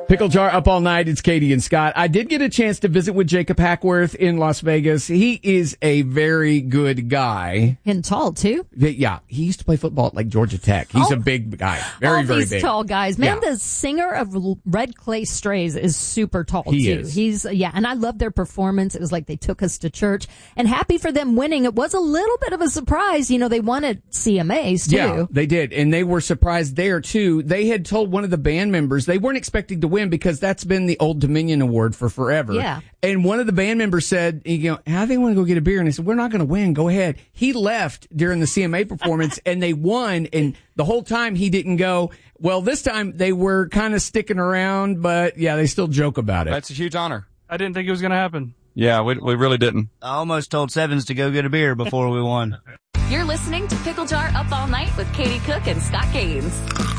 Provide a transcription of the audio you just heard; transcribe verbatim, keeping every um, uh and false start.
Pickle Jar up all night. It's Katie and Scott. I did get a chance to visit with Jacob Hackworth in Las Vegas. He is a very good guy. And tall, too. Yeah. He used to play football at like Georgia Tech. He's oh, a big guy. Very, all very these big. tall guys. Man, yeah. the singer of Red Clay Strays is super tall, he too. Is. He's, yeah. And I love their performance. It was like they took us to church. And happy for them winning. It was a little bit of a surprise. You know, they won at C M As, too. Yeah, they did. And they were surprised there, too. They had told one of the band members they weren't expecting to win because that's been the Old Dominion Award for forever. Yeah. And one of the band members said, you know, how they want to go get a beer? And they said, we're not going to win. Go ahead. He left during the C M A performance and they won. And the whole time he didn't go. Well, this time they were kind of sticking around, but yeah, they still joke about it. That's a huge honor. I didn't think it was going to happen. Yeah, we we really didn't. I almost told Sevens to go get a beer before we won. You're listening to Pickle Jar Up All Night with Katie Cook and Scott Gaines.